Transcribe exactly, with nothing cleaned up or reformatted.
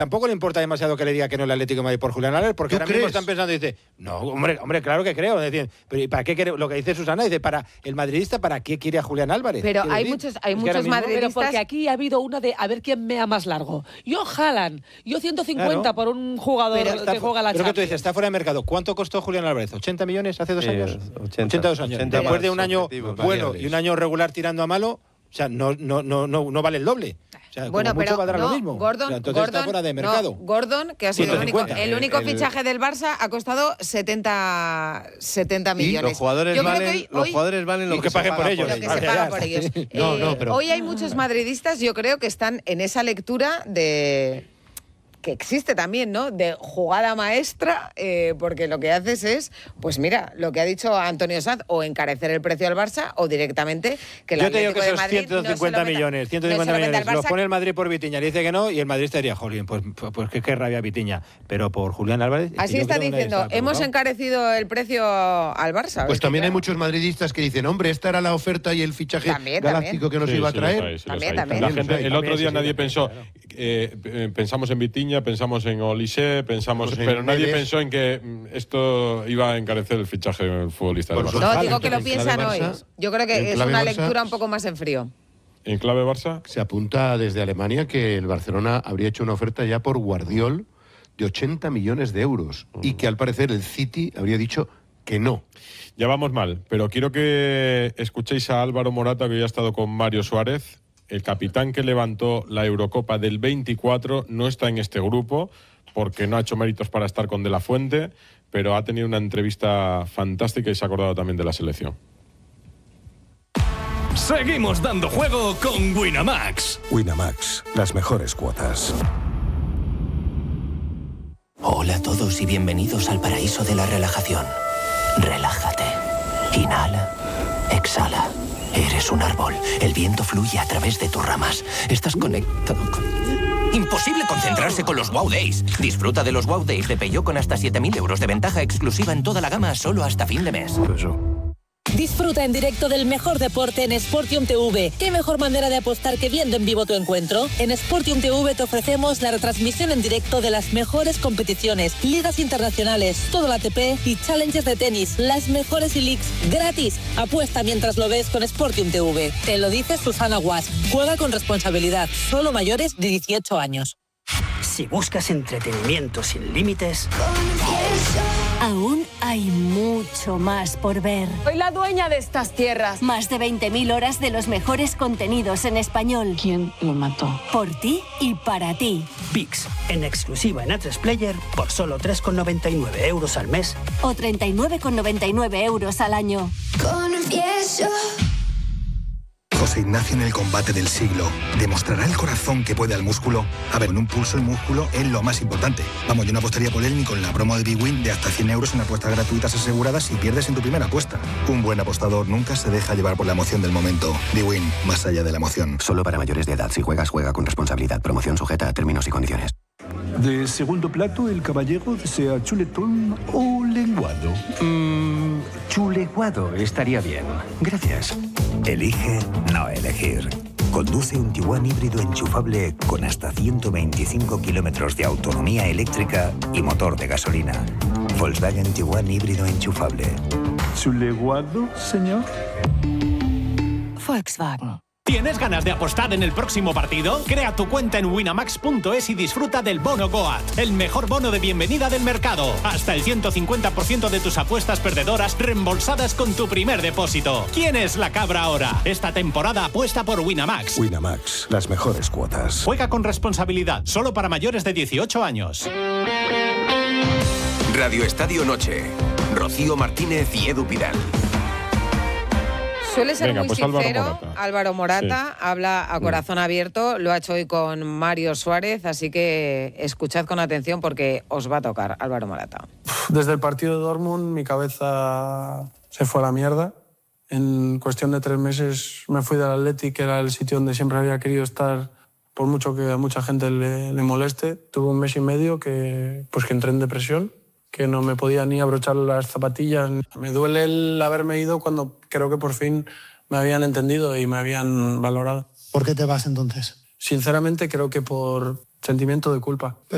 tampoco le importa demasiado que le diga que no el Atlético de Madrid por Julián Álvarez, porque ahora crees? mismo están pensando y dice, no, hombre, hombre, claro que creo. Decir, pero ¿y para qué quiere? Lo que dice Susana, dice, para el madridista, ¿para qué quiere a Julián Álvarez? Pero hay decir, muchos, hay es que muchos mismo, madridistas. Pero porque aquí ha habido una de a ver quién mea más largo. Yo Haaland, yo ciento cincuenta Claro. por un jugador Pero está, que juega la pero que tú Champions. dices, está fuera de mercado. ¿Cuánto costó Julián Álvarez? ¿ochenta millones hace dos Sí, años? ochenta, ochenta y dos años. ochenta Después más de un año objetivos bueno variables. y un año regular tirando a malo, o sea, no, no, no, no, no vale el doble. O sea, Bueno, como mucho pero va a dar no, lo mismo. Gordon, O sea, entonces Gordon, está fuera de no, mercado. Gordon, que ha sido el único, ciento cincuenta. el único El- el- fichaje del Barça, ha costado setenta, setenta millones. Los jugadores, Yo creo valen, que hoy, los hoy- jugadores valen lo Y que, que se paguen paga por ellos. lo que Vale, se ya paga está. por ellos. No, Eh, no, pero- Hoy hay muchos madridistas, yo creo que están en esa lectura de que existe también, ¿no? De jugada maestra, eh, porque lo que haces es, pues mira, lo que ha dicho Antonio Sanz, o encarecer el precio al Barça o directamente que el Yo te digo Atlético que de esos Madrid ciento cincuenta no se lo meta- millones, ciento cincuenta no se lo meta al millones, los Barça. pone el Madrid por Vitiña, le dice que no, y el Madrid estaría, jolín, pues, pues, pues qué, qué rabia Vitiña. Pero por Julián Álvarez... Así yo está creo que nadie diciendo, está hemos preocupado. encarecido el precio al Barça. Pues Es que, también hay claro, muchos madridistas que dicen, hombre, esta era la oferta y el fichaje También, galáctico que nos Sí, iba a sí los traer. hay, sí los También, hay. también. La También gente, los hay. el otro También, día sí, nadie sí, pensó, claro. eh, eh, pensamos en Vitiña, pensamos en Olise, pensamos, Pues en pero nadie Neves. pensó en que mm, esto iba a encarecer el fichaje del futbolista del Por Barça. No, Ojalá, digo que lo en clave piensan hoy. Barça- Yo creo en que es clave una Barça- lectura un poco más en frío. En clave Barça, Se apunta desde Alemania que el Barcelona habría hecho una oferta ya por Guardiol de ochenta millones de euros y que al parecer el City habría dicho que no. ya vamos mal, pero quiero que escuchéis a Álvaro Morata, que ya ha estado con Mario Suárez. El capitán que levantó la Eurocopa del veinticuatro no está en este grupo porque no ha hecho méritos para estar con De La Fuente, pero ha tenido una entrevista fantástica y se ha acordado también de la selección. Seguimos dando juego con Winamax. Winamax, las mejores cuotas. Hola a todos y bienvenidos al paraíso de la relajación. Relájate. Inhala. Exhala. Eres un árbol. El viento fluye a través de tus ramas. Estás conectado con... Imposible concentrarse con los Wow Days. Disfruta de los Wow Days de Peugeot con hasta siete mil euros de ventaja exclusiva en toda la gama solo hasta fin de mes. Disfruta en directo del mejor deporte en Sportium T V. ¿Qué mejor manera de apostar que viendo en vivo tu encuentro? En Sportium T V te ofrecemos la retransmisión en directo de las mejores competiciones, ligas internacionales, todo el A T P y challenges de tenis, las mejores e-leagues gratis. Apuesta mientras lo ves con Sportium T V. Te lo dice Susana Guas. Juega con responsabilidad. Solo mayores de dieciocho años. Si buscas entretenimiento sin límites... Aún hay mucho más por ver. Soy la dueña de estas tierras. Más de veinte mil horas de los mejores contenidos en español. ¿Quién lo mató? Por ti y para ti. VIX, en exclusiva en A tres Player, por solo tres con noventa y nueve euros al mes. O treinta y nueve con noventa y nueve euros al año. Confieso. José Ignacio en el combate del siglo. ¿Demostrará el corazón que puede al músculo? A ver, en un pulso el músculo es lo más importante. Vamos, yo no apostaría por él ni con la promo de BWin de hasta cien euros en apuestas gratuitas aseguradas si pierdes en tu primera apuesta. Un buen apostador nunca se deja llevar por la emoción del momento. BWin, más allá de la emoción. Solo para mayores de edad. Si juegas, juega con responsabilidad. Promoción sujeta a términos y condiciones. De segundo plato, el caballero desea chuletón o lenguado. Mmm, chuleguado estaría bien. Gracias. Elige no elegir. Conduce un Tiguan híbrido enchufable con hasta ciento veinticinco kilómetros de autonomía eléctrica y motor de gasolina. Volkswagen Tiguan híbrido enchufable. ¿Chuleguado, señor? Volkswagen. ¿Tienes ganas de apostar en el próximo partido? Crea tu cuenta en winamax punto es y disfruta del bono Goat, el mejor bono de bienvenida del mercado. Hasta el ciento cincuenta por ciento de tus apuestas perdedoras reembolsadas con tu primer depósito. ¿Quién es la cabra ahora? Esta temporada apuesta por Winamax. Winamax, las mejores cuotas. Juega con responsabilidad, solo para mayores de dieciocho años. Radio Estadio Noche. Rocío Martínez y Edu Pidal. Suele ser Venga, muy pues sincero. Álvaro Morata, Álvaro Morata Sí. habla a corazón abierto, lo ha hecho hoy con Mario Suárez, así que escuchad con atención porque os va a tocar Álvaro Morata. Desde el partido de Dortmund mi cabeza se fue a la mierda. En cuestión de tres meses me fui del Athletic, que era el sitio donde siempre había querido estar, por mucho que a mucha gente le, le moleste. Tuve un mes y medio que, pues que entré en depresión, que no me podía ni abrochar las zapatillas. Me duele el haberme ido cuando creo que por fin me habían entendido y me habían valorado. ¿Por qué te vas entonces? Sinceramente creo que por sentimiento de culpa.